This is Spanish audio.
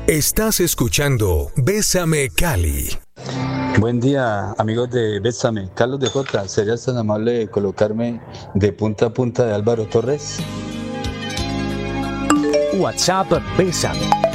Estás escuchando Bésame Cali. Buen día, amigos de Bésame. Carlos de Jota, ¿serías tan amable de colocarme de punta a punta de Álvaro Torres? WhatsApp Bésame